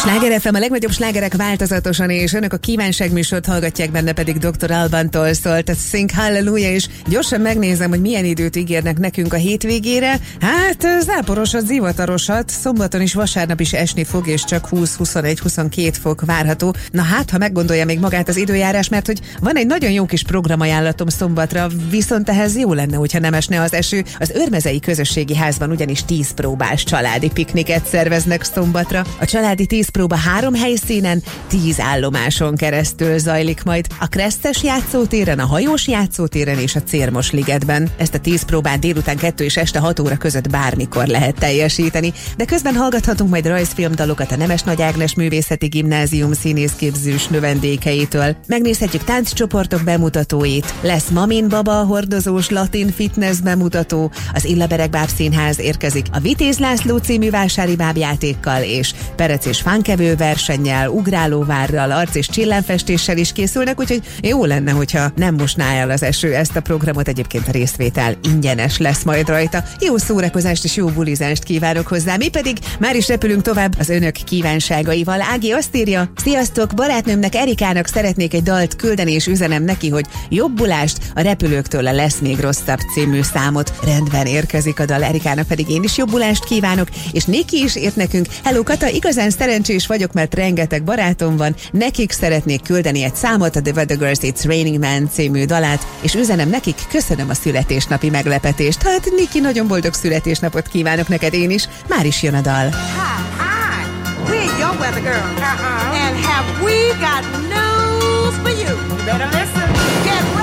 Sláger FM, a legnagyobb slágerek változatosan, és önök a kívánságműsort hallgatják, benne pedig Dr. Albantól szólt a Sing Hallelujah, és gyorsan megnézem, hogy milyen időt ígérnek nekünk a hétvégére. Hát záporosat, zivatarosat, szombaton is, vasárnap is esni fog, és csak 20-21-22 fok várható. Na hát, ha meggondolja még magát az időjárás, mert hogy van egy nagyon jó kis programajánlatom szombatra, viszont ehhez jó lenne, hogyha nem esne az eső. Az Örmezei Közösségi Házban ugyanis 10 próbás családi pikniket szerveznek szombatra. A családi 10 próba 3 helyszínen, 10 állomáson keresztül zajlik majd. A Kresztes játszótéren, a Hajós játszótéren és a Cérmos ligetben. Ezt a 10 próbát délután 2 és este 6 óra között bármikor lehet teljesíteni, de közben hallgathatunk majd rajzfilmdalokat a Nemes Nagy Ágnes Művészeti Gimnázium színészképzős növendékeitől. Megnézhetjük tánccsoportok bemutatóit, lesz Mamin Baba hordozós latin fitness bemutató, az Illabereg Bábszínház érkezik a Vitéz László című vásári bábjátékkal, és perec és fánkevő versennyel, ugrálóvárral, arc- és csillámfestéssel is készülnek, úgyhogy jó lenne, hogyha nem mosná el az eső ezt a programot. Egyébként a részvétel ingyenes lesz majd rajta. Jó szórakozást és jó bulizást kívánok hozzá. Mi pedig már is repülünk tovább az önök kívánságaival. Ági azt írja: sziasztok, barátnőmnek, Erikának szeretnék egy dalt küldeni, és üzenem neki, hogy jobbulást, a repülőktől a Lesz még rosszabb című számot. Rendben, érkezik a dal, Erikának pedig én is jobbulást kívánok, és Niki is írt nekünk: hello Kata, igazán szerencsés vagyok, mert rengeteg barátom van, nekik szeretnék küldeni egy számot, a The Weather Girls It's Raining Man című dalát, és üzenem nekik, köszönöm a születésnapi meglepetést. Hát Niki, nagyon boldog születésnapot kívánok neked én is, már is jön a dal. Hi, we're your weather girl, and have we got news for you? You better listen. Get